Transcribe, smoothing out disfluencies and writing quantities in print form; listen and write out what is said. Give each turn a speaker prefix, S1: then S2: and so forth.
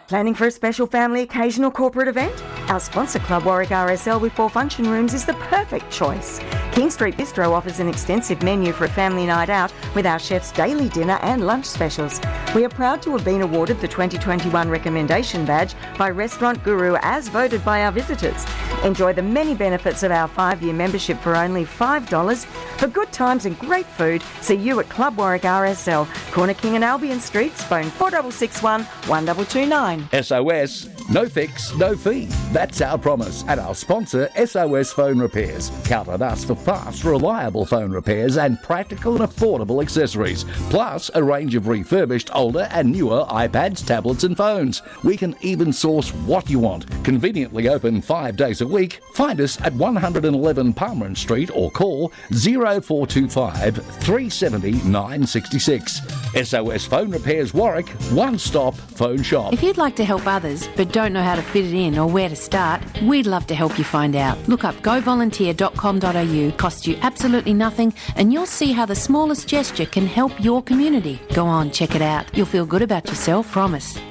S1: Planning for a special family occasion or corporate event? Our sponsor Club Warwick RSL with 4 function rooms is the perfect choice. King Street Bistro offers an extensive menu for a family night out with our chef's daily dinner and lunch specials. We are proud to have been awarded the 2021 Recommendation Badge by Restaurant Guru as voted by our visitors. Enjoy the many benefits of our 5-year membership for only $5. For good times and great food, see you at Club Warwick RSL, Corner King and Albion Streets, phone 4661 1229.
S2: SOS, no fix, no fee. That's our promise. And our sponsor, SOS Phone Repairs. Count on us for fast, reliable phone repairs and practical and affordable accessories. Plus, a range of refurbished, older and newer iPads, tablets and phones. We can even source what you want. Conveniently open 5 days a week. Find us at 111 Palmerin Street or call 0425 370 966. SOS Phone Repairs Warwick, one-stop phone shop.
S3: If you'd like to help others but don't know how to fit it in or where to start, we'd love to help you find out. Look up govolunteer.com.au, costs you absolutely nothing, and you'll see how the smallest gesture can help your community. Go on, check it out. You'll feel good about yourself, promise.